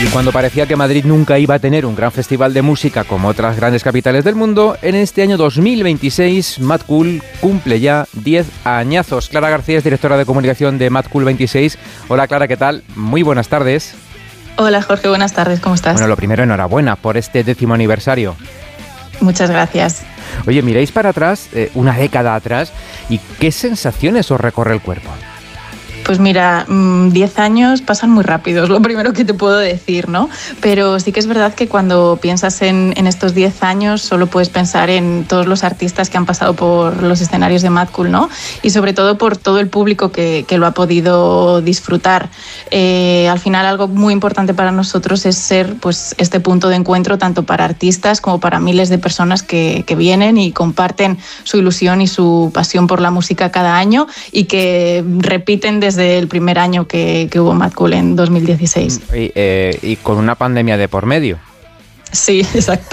Cuando parecía que Madrid nunca iba a tener un gran festival de música como otras grandes capitales del mundo, en este año 2026 Mad Cool cumple ya 10 añazos. Clara García es directora de comunicación de Mad Cool 26. Hola Clara, ¿qué tal? Muy buenas tardes. Hola Jorge, buenas tardes, ¿cómo estás? Bueno, lo primero, enhorabuena por este 10º aniversario. Muchas gracias. Oye, miráis para atrás, una década atrás, ¿y qué sensaciones os recorre el cuerpo? Pues mira, 10 años pasan muy rápido, es lo primero que te puedo decir, ¿no? Pero sí que es verdad que cuando piensas en estos 10 años solo puedes pensar en todos los artistas que han pasado por los escenarios de Mad Cool, ¿no? Y sobre todo por todo el público que lo ha podido disfrutar. Al final algo muy importante para nosotros es ser pues, este punto de encuentro tanto para artistas como para miles de personas que vienen y comparten su ilusión y su pasión por la música cada año y que repiten desde el primer año que hubo Mad Cool en 2016. Y con una pandemia de por medio. Sí, exacto.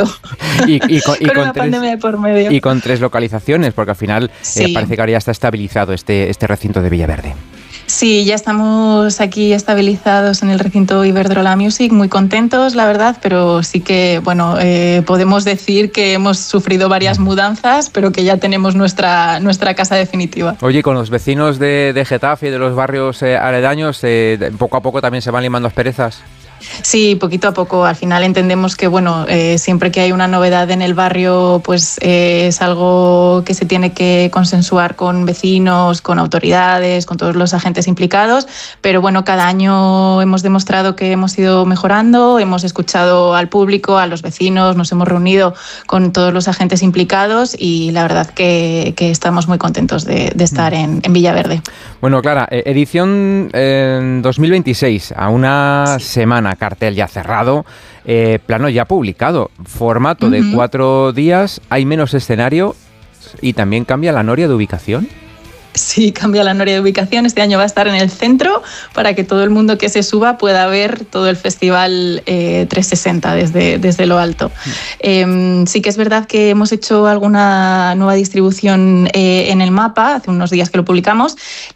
Con una pandemia de por medio. Y con 3 localizaciones, porque al final sí. Parece que ahora ya está estabilizado este recinto de Villaverde. Sí, ya estamos aquí estabilizados en el recinto Iberdrola Music, muy contentos, la verdad, pero sí que, bueno, podemos decir que hemos sufrido varias mudanzas, pero que ya tenemos nuestra casa definitiva. Oye, con los vecinos de Getafe y de los barrios aledaños, poco a poco también se van limando asperezas. Sí, poquito a poco. Al final entendemos que, bueno, siempre que hay una novedad en el barrio, pues es algo que se tiene que consensuar con vecinos, con autoridades, con todos los agentes implicados. Pero bueno, cada año hemos demostrado que hemos ido mejorando, hemos escuchado al público, a los vecinos, nos hemos reunido con todos los agentes implicados y la verdad que estamos muy contentos de estar en Villaverde. Bueno, Clara, edición 2026, a una semana. Cartel ya cerrado, plano ya publicado, formato de 4 días, hay menos escenario y también cambia la noria de ubicación. Sí, cambia la noria de ubicación. Este año va a estar en el centro para que todo el mundo que se suba pueda ver todo el festival 360 desde lo alto. Sí que es verdad que hemos hecho alguna nueva distribución en el mapa, hace unos días que lo publicamos,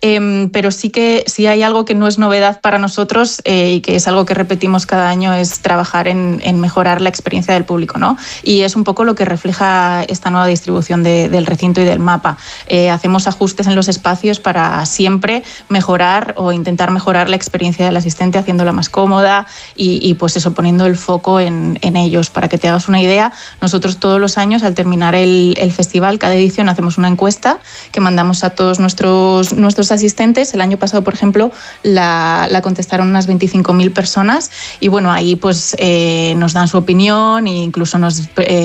pero sí hay algo que no es novedad para nosotros y que es algo que repetimos cada año, es trabajar en mejorar la experiencia del público, ¿no? Y es un poco lo que refleja esta nueva distribución del recinto y del mapa. Hacemos ajustes en los espacios para siempre mejorar o intentar mejorar la experiencia del asistente, haciéndola más cómoda y pues eso, poniendo el foco en ellos. Para que te hagas una idea, nosotros todos los años al terminar el festival, cada edición hacemos una encuesta que mandamos a todos nuestros asistentes. El año pasado, por ejemplo, la contestaron unas 25.000 personas y bueno, ahí pues nos dan su opinión e incluso nos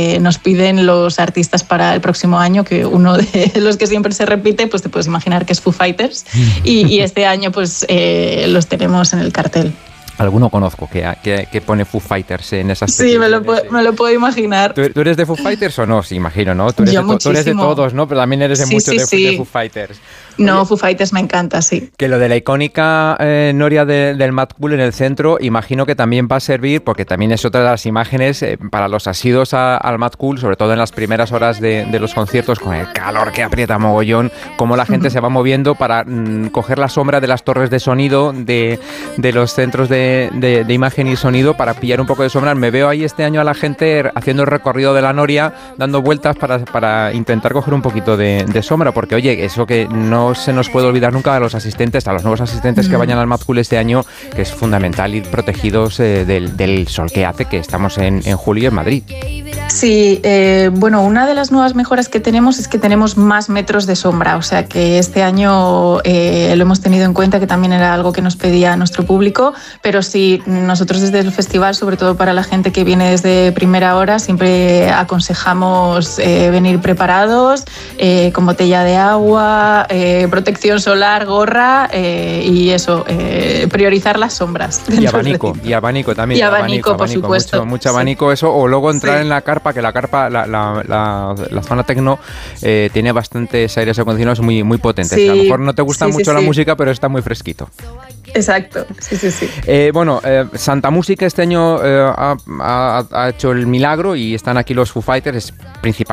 piden los artistas para el próximo año, que uno de los que siempre se repite, pues te puedes imaginar que es Foo Fighters y este año pues los tenemos en el cartel. Alguno conozco que pone Foo Fighters en esas peticiones. Sí, me lo puedo imaginar. ¿Tú eres de Foo Fighters o no? Sí, imagino, ¿no? Tú eres de todos, ¿no? Pero también eres de muchos de Foo Fighters. No, Foo Fighters me encanta, sí. Que lo de la icónica noria del Mad Cool en el centro, imagino que también va a servir, porque también es otra de las imágenes para los asiduos al Mad Cool, sobre todo en las primeras horas de los conciertos, con el calor que aprieta mogollón, cómo la gente se va moviendo para coger la sombra de las torres de sonido de los centros de imagen y sonido para pillar un poco de sombra. Me veo ahí este año a la gente haciendo el recorrido de la noria, dando vueltas para intentar coger un poquito de sombra, porque oye, eso que no se nos puede olvidar nunca a los asistentes, a los nuevos asistentes que vayan al Mad Cool este año, que es fundamental ir protegidos del sol que hace, que estamos en julio en Madrid. Sí, bueno, una de las nuevas mejoras que tenemos es que tenemos más metros de sombra, o sea que este año lo hemos tenido en cuenta, que también era algo que nos pedía nuestro público, pero sí, nosotros desde el festival, sobre todo para la gente que viene desde primera hora, siempre aconsejamos venir preparados, con botella de agua, protección solar, gorra y eso, priorizar las sombras. Y abanico también. Y abanico, por supuesto. Mucho abanico, sí. Eso, o luego entrar en la carpa, que la carpa, la zona tecno tiene bastantes aires acondicionados muy, muy potentes. Sí, a lo mejor no te gusta mucho la música, pero está muy fresquito. Exacto, sí. Bueno, Santa Música este año ha hecho el milagro y están aquí los Foo Fighters, es principal.